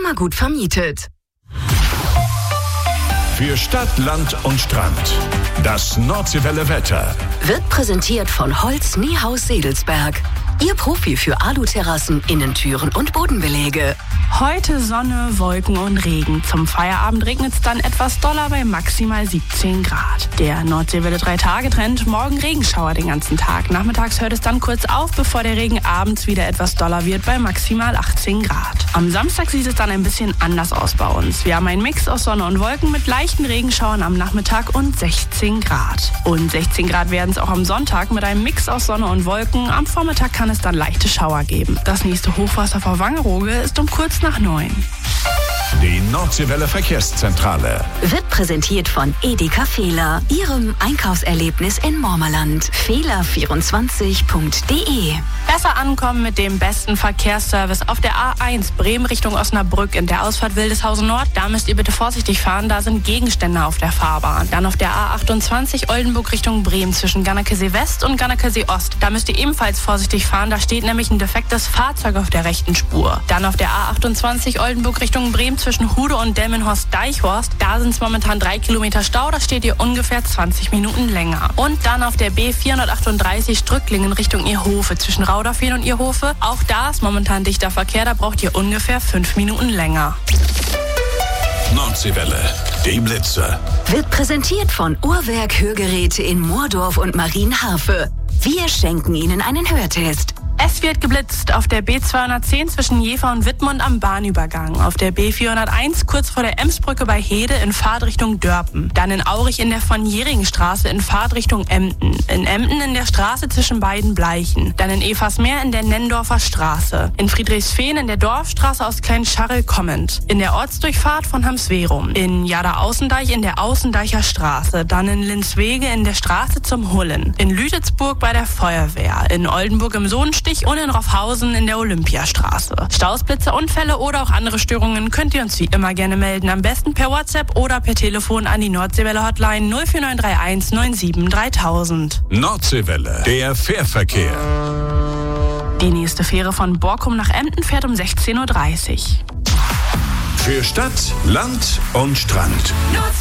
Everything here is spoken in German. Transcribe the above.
immer gut vermietet. Für Stadt, Land und Strand. Das Nordseewelle Wetter Wird präsentiert von Holz Niehaus Sedelsberg. Ihr Profi für Aluterrassen, Innentüren und Bodenbelege. Heute Sonne, Wolken und Regen. Zum Feierabend regnet es dann etwas doller bei maximal 17 Grad. Der Nordseewelle 3-Tage-Trend, morgen Regenschauer den ganzen Tag. Nachmittags hört es dann kurz auf, bevor der Regen abends wieder etwas doller wird bei maximal 18 Grad. Am Samstag sieht es dann ein bisschen anders aus bei uns. Wir haben einen Mix aus Sonne und Wolken mit leichten Regenschauern am Nachmittag und 16 Grad. Und 16 Grad werden es auch am Sonntag mit einem Mix aus Sonne und Wolken. Am Vormittag kann es dann leichte Schauer geben. Das nächste Hochwasser vor Wangerooge ist um kurz nach 9. Die Nordseewelle Verkehrszentrale Wird präsentiert von Edeka Fehler, Ihrem Einkaufserlebnis in Mormerland. Fehler24.de. Besser ankommen mit dem besten Verkehrsservice auf der A1 Bremen Richtung Osnabrück in der Ausfahrt Wildeshausen Nord. Da müsst ihr bitte vorsichtig fahren, da sind Gegenstände auf der Fahrbahn. Dann auf der A28 Oldenburg Richtung Bremen zwischen Gannerkesee West und Gannerkesee Ost. Da müsst ihr ebenfalls vorsichtig fahren, da steht nämlich ein defektes Fahrzeug auf der rechten Spur. Dann auf der A28 Oldenburg Richtung Bremen zwischen Hude und Delmenhorst-Deichhorst. Da sind es momentan 3 Kilometer Stau, da steht ihr ungefähr 20 Minuten länger. Und dann auf der B438 Strücklingen Richtung Ierhofe zwischen Rauderfehn und Ierhofe. Auch da ist momentan dichter Verkehr, da braucht ihr ungefähr 5 Minuten länger. Nordseewelle, die Blitze. Wird präsentiert von Uhrwerk Hörgeräte in Moordorf und Marienharfe. Wir schenken Ihnen einen Hörtest. Es wird geblitzt auf der B210 zwischen Jever und Wittmund am Bahnübergang, auf der B401 kurz vor der Emsbrücke bei Hede in Fahrtrichtung Dörpen, dann in Aurich in der Von-Jeringen-Straße in Fahrtrichtung Emden, in Emden in der Straße zwischen beiden Bleichen, dann in Eversmeer in der Nennendorfer Straße, in Friedrichsfehn in der Dorfstraße aus Kleinscharrel kommend, in der Ortsdurchfahrt von Hamswerum, in Jada-Außendeich in der Außendeicher Straße, dann in Linswege in der Straße zum Hullen, in Lütetsburg bei der Feuerwehr, in Oldenburg im Sohnstich und in Roffhausen in der Olympiastraße. Staus, Blitze, Unfälle oder auch andere Störungen könnt ihr uns wie immer gerne melden. Am besten per WhatsApp oder per Telefon an die Nordseewelle Hotline 04931 97 3000. Nordseewelle, der Fährverkehr. Die nächste Fähre von Borkum nach Emden fährt um 16:30 Uhr. Für Stadt, Land und Strand.